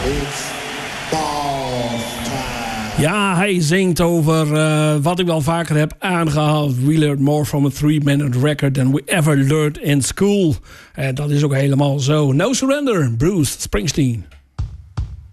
It's boss time. Ja, hij zingt over wat ik wel vaker heb aangehaald. We learned more from a 3-minute record than we ever learned in school. En dat is ook helemaal zo. No Surrender, Bruce Springsteen.